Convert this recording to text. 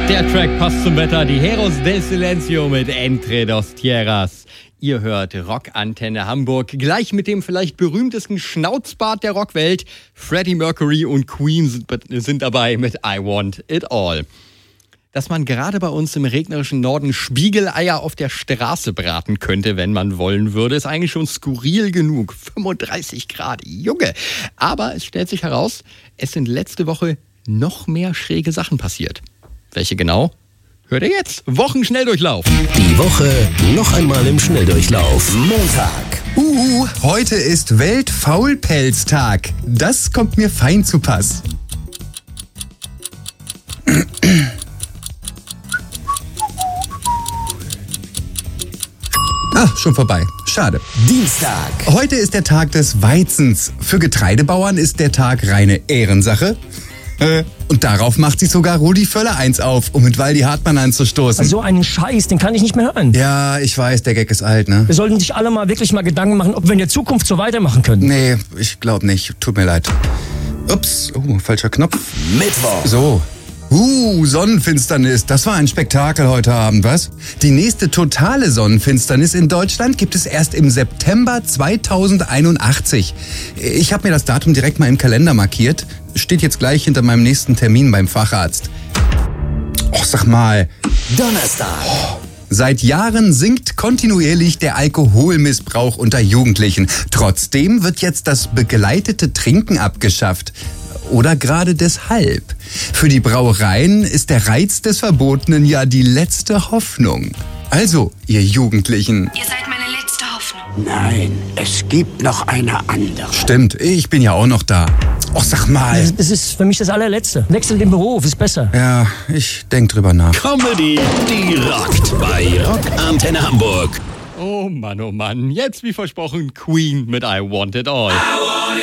Der Track passt zum Wetter. Die Heros del Silencio mit Entre dos Tierras. Ihr hört Rockantenne Hamburg. Gleich mit dem vielleicht berühmtesten Schnauzbart der Rockwelt. Freddie Mercury und Queen sind dabei mit I Want It All. Dass man gerade bei uns im regnerischen Norden Spiegeleier auf der Straße braten könnte, wenn man wollen würde, ist eigentlich schon skurril genug. 35 Grad, Junge. Aber es stellt sich heraus, es sind letzte Woche noch mehr schräge Sachen passiert. Welche genau? Hört ihr jetzt? Wochenschnelldurchlauf. Die Woche noch einmal im Schnelldurchlauf. Montag. Heute ist Weltfaulpelztag. Das kommt mir fein zu Pass. Schon vorbei. Schade. Dienstag. Heute ist der Tag des Weizens. Für Getreidebauern ist der Tag reine Ehrensache. Und darauf macht sich sogar Rudi Völler eins auf, um mit Waldi Hartmann anzustoßen. So einen Scheiß, den kann ich nicht mehr hören. Ja, ich weiß, der Gag ist alt, ne? Wir sollten sich alle mal wirklich mal Gedanken machen, ob wir in der Zukunft so weitermachen können. Nee, ich glaube nicht. Tut mir leid. Ups, falscher Knopf. Mittwoch. So. Sonnenfinsternis. Das war ein Spektakel heute Abend, was? Die nächste totale Sonnenfinsternis in Deutschland gibt es erst im September 2081. Ich habe mir das Datum direkt mal im Kalender markiert. Steht jetzt gleich hinter meinem nächsten Termin beim Facharzt. Sag mal. Donnerstag. Seit Jahren sinkt kontinuierlich der Alkoholmissbrauch unter Jugendlichen. Trotzdem wird jetzt das begleitete Trinken abgeschafft. Oder gerade deshalb. Für die Brauereien ist der Reiz des Verbotenen ja die letzte Hoffnung. Also, ihr Jugendlichen. Ihr seid meine letzte Hoffnung. Nein, es gibt noch eine andere. Stimmt, ich bin ja auch noch da. Sag mal. Das ist für mich das allerletzte. Wechsel den Beruf, ist besser. Ja, ich denk drüber nach. Comedy, die rockt bei Rockantenne Hamburg. Oh Mann, jetzt wie versprochen Queen mit I Want It All.